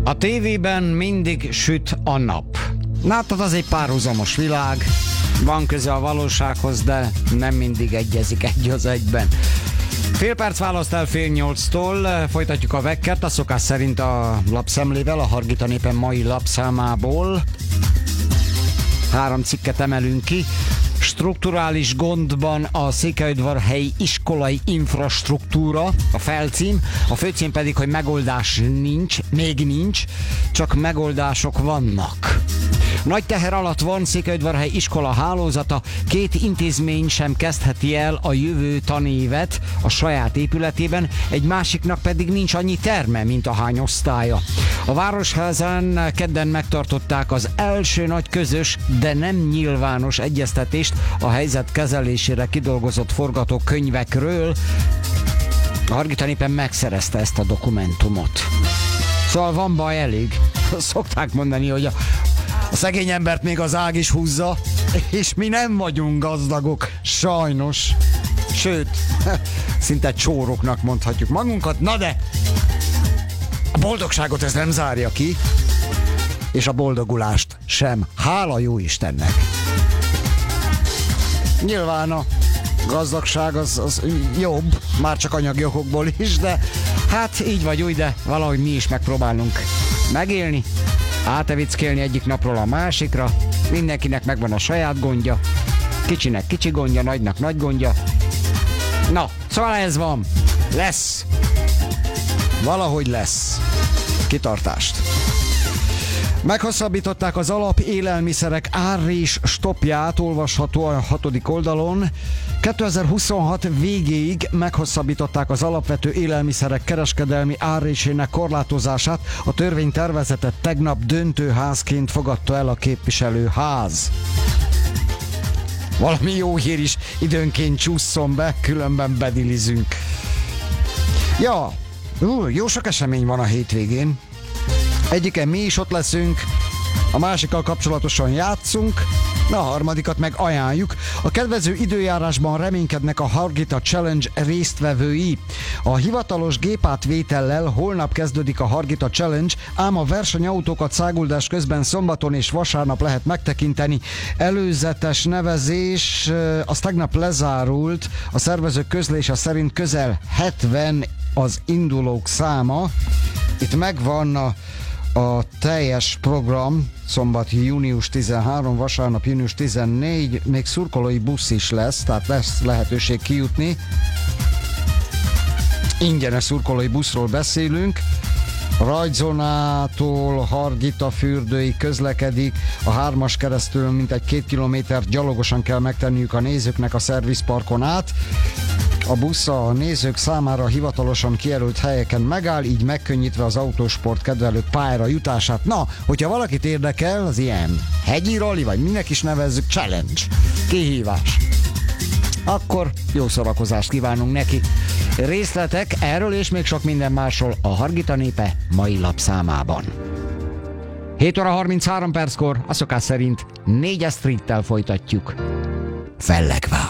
A tévében mindig süt a nap. Látod, az egy párhuzamos világ, van köze a valósághoz, de nem mindig egyezik egy az egyben. Fél perc választ el 7:30-tól, folytatjuk a vekkert, a szokás szerint a lapszemlével, a Hargita Népen mai lapszámából. 3 cikket emelünk ki. Strukturális gondban a Székelyudvarhelyi iskolai infrastruktúra, a felcím, a főcím pedig, hogy megoldás nincs, még nincs, csak megoldások vannak. Nagy teher alatt van Székelyudvarhely iskola hálózata, 2 intézmény sem kezdheti el a jövő tanévet a saját épületében, egy másiknak pedig nincs annyi terme, mint ahány osztálya. A Városházán kedden megtartották az első nagy közös, de nem nyilvános egyeztetést a helyzet kezelésére kidolgozott forgatókönyvekről. A Hargita Népen megszerezte ezt a dokumentumot. Szóval van baj elég. Szokták mondani, hogy a szegény embert még az ág is húzza, és mi nem vagyunk gazdagok, sajnos. Sőt, szinte csóroknak mondhatjuk magunkat, na de a boldogságot ez nem zárja ki, és a boldogulást sem. Hála jó Istennek! Nyilván a gazdagság az jobb, már csak anyagi okokból is, de hát így vagy úgy, de valahogy mi is megpróbálunk megélni, átevickélni egyik napról a másikra, mindenkinek megvan a saját gondja, kicsinek kicsi gondja, nagynak nagy gondja. Na, szóval ez van, lesz, valahogy lesz, kitartást. Meghosszabbították az alapélelmiszerek árrés stopját, olvasható a 6. oldalon. 2026 végéig meghosszabbították az alapvető élelmiszerek kereskedelmi árrésének korlátozását. A törvénytervezetet tegnap döntőházként fogadta el a képviselőház. Valami jó hír is időnként csússzon be, különben bedilizünk. Ja, jó sok esemény van a hétvégén. Egyiken mi is ott leszünk, a másikkal kapcsolatosan játszunk, a harmadikat meg ajánljuk. A kedvező időjárásban reménykednek a Hargita Challenge résztvevői. A hivatalos gépátvétellel holnap kezdődik a Hargita Challenge, ám a versenyautókat száguldás közben szombaton és vasárnap lehet megtekinteni. Előzetes nevezés az tegnap lezárult, a szervezők közlése szerint közel 70 az indulók száma. Itt megvan a teljes program, szombat június 13, vasárnap június 14, még szurkolói busz is lesz, tehát lesz lehetőség kijutni. Ingyenes szurkolói buszról beszélünk. A Rajtzónától Hargita fürdőig közlekedik, a 3-as keresztül mintegy 2 kilométert gyalogosan kell megtenniük a nézőknek a szervizparkon át. A busz a nézők számára hivatalosan kijelölt helyeken megáll, így megkönnyítve az autósport kedvelők pályára jutását. Na, hogyha valakit érdekel, az ilyen hegyi rali, vagy minek is nevezzük, challenge, kihívás, akkor jó szórakozást kívánunk neki. Részletek erről és még sok minden másról a Hargita Népe mai lapszámában. 7 óra 33 perckor, a szokás szerint 4-es streettel folytatjuk. Fellekvár.